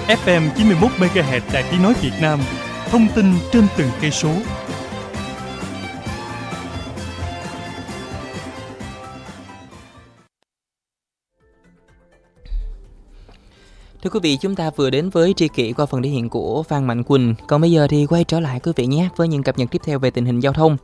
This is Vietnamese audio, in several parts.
FM 91 MHz Đài Tiếng nói Việt Nam. Thông tin trên từng cây số. Thưa quý vị, chúng ta vừa đến với tri kỷ qua phần thể hiện của Phan Mạnh Quỳnh. Còn bây giờ thì quay trở lại quý vị nhé với những cập nhật tiếp theo về tình hình giao thông.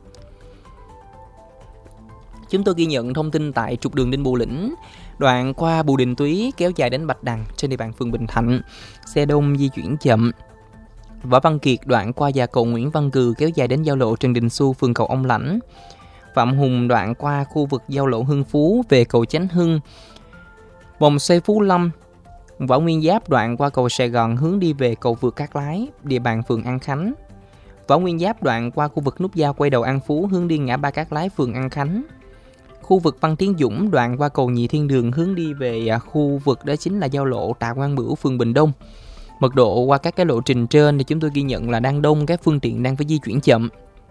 Chúng tôi ghi nhận thông tin tại trục đường Đinh Bộ Lĩnh, đoạn qua Bùi Đình Túy kéo dài đến Bạch Đằng trên địa bàn phường Bình Thạnh, xe đông di chuyển chậm. Võ Văn Kiệt đoạn qua Già Cầu Nguyễn Văn Cừ kéo dài đến giao lộ Trần Đình Xu, phường Cầu Ông Lãnh. Phạm Hùng đoạn qua khu vực giao lộ Hưng Phú về cầu Chánh Hưng. Vòng xoay Phú Lâm. Võ Nguyên Giáp đoạn qua cầu Sài Gòn hướng đi về cầu Vượt Cát Lái, địa bàn phường An Khánh. Võ Nguyên Giáp đoạn qua khu vực nút giao quay đầu An Phú hướng đi ngã ba Cát Lái, phường An Khánh. Khu vực Văn Tiến Dũng đoạn qua cầu Nhị Thiên Đường hướng đi về khu vực đó chính là giao lộ Tạ Quang Bửu, phường Bình Đông. Mật độ qua các cái lộ trình trên thì chúng tôi ghi nhận là đang đông, các phương tiện đang phải di chuyển chậm.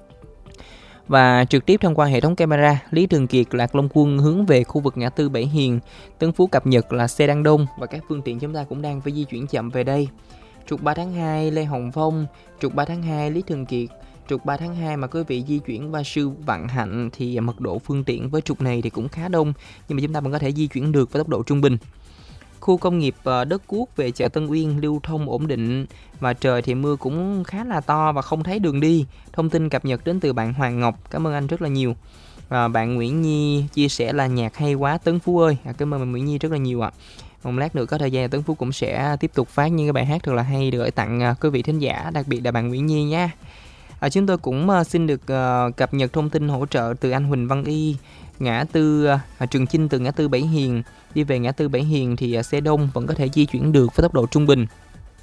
Và trực tiếp thông qua hệ thống camera, Lý Thường Kiệt, Lạc Long Quân hướng về khu vực ngã tư Bảy Hiền, Tân Phú cập nhật là xe đang đông và các phương tiện chúng ta cũng đang phải di chuyển chậm về đây. Trục 3 tháng 2 Lê Hồng Phong, trục 3 tháng 2 Lý Thường Kiệt, trục 3 tháng 2 mà quý vị di chuyển qua Sư Vạn Hạnh thì mật độ phương tiện với trục này thì cũng khá đông, nhưng mà chúng ta vẫn có thể di chuyển được với tốc độ trung bình. Khu công nghiệp Đất Cuốc về chợ Tân Uyên lưu thông ổn định và trời thì mưa cũng khá là to và không thấy đường đi. Thông tin cập nhật đến từ bạn Hoàng Ngọc, cảm ơn anh rất là nhiều. Bạn Nguyễn Nhi chia sẻ là nhạc hay quá Tấn Phú ơi. Cảm ơn bạn Nguyễn Nhi rất là nhiều ạ. Một lát nữa có thời gian Tấn Phú cũng sẽ tiếp tục phát những cái bài hát thật là hay để gửi tặng quý vị thính giả, đặc biệt là bạn Nguyễn Nhi nha. Chúng tôi cũng xin được cập nhật thông tin hỗ trợ từ anh Huỳnh Văn Y, ngã tư Trường Chinh từ ngã tư Bảy Hiền đi về ngã tư Bảy Hiền thì xe đông vẫn có thể di chuyển được với tốc độ trung bình.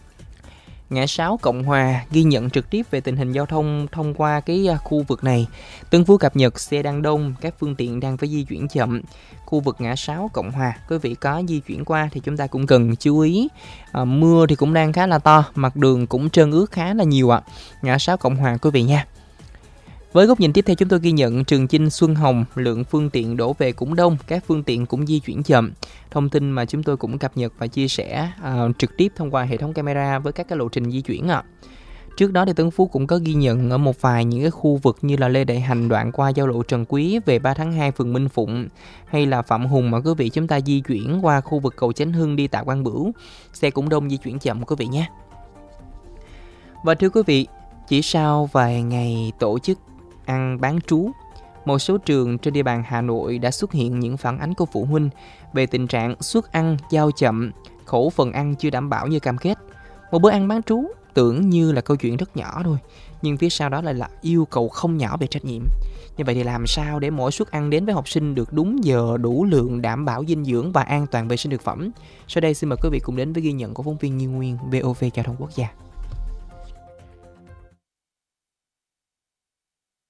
Ngã 6 Cộng Hòa ghi nhận trực tiếp về tình hình giao thông thông qua cái khu vực này. Tân Phú cập nhật xe đang đông, các phương tiện đang phải di chuyển chậm. Khu vực ngã 6 Cộng Hòa, quý vị có di chuyển qua thì chúng ta cũng cần chú ý. Mưa thì cũng đang khá là to, mặt đường cũng trơn ướt khá là nhiều ạ. Ngã 6 Cộng Hòa quý vị nha. Với góc nhìn tiếp theo chúng tôi ghi nhận Trường Chinh Xuân Hồng, lượng phương tiện đổ về cũng đông, các phương tiện cũng di chuyển chậm. Thông tin mà chúng tôi cũng cập nhật và chia sẻ trực tiếp thông qua hệ thống camera với các cái lộ trình di chuyển ạ. Trước đó thì Tân Phú cũng có ghi nhận ở một vài những cái khu vực như là Lê Đại Hành đoạn qua giao lộ Trần Quý về 3 tháng 2 phường Minh Phụng, hay là Phạm Hùng mà quý vị chúng ta di chuyển qua khu vực cầu Chánh Hưng đi Tạ Quang Bửu, xe cũng đông, di chuyển chậm quý vị nhé. Và thưa quý vị, chỉ sau vài ngày tổ chức ăn bán trú, một số trường trên địa bàn Hà Nội đã xuất hiện những phản ánh của phụ huynh về tình trạng suất ăn giao chậm, khẩu phần ăn chưa đảm bảo như cam kết. Một bữa ăn bán trú tưởng như là câu chuyện rất nhỏ thôi, nhưng phía sau đó lại là yêu cầu không nhỏ về trách nhiệm. Như vậy thì làm sao để mỗi suất ăn đến với học sinh được đúng giờ, đủ lượng, đảm bảo dinh dưỡng và an toàn vệ sinh thực phẩm? Sau đây xin mời quý vị cùng đến với ghi nhận của phóng viên Như Nguyên, VOV Giao thông Quốc gia.